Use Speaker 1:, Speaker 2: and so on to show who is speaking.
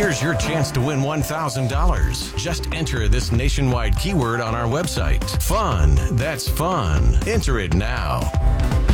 Speaker 1: Here's your chance to win $1,000. Just enter this nationwide keyword on our website. Fun. That's fun. Enter it now.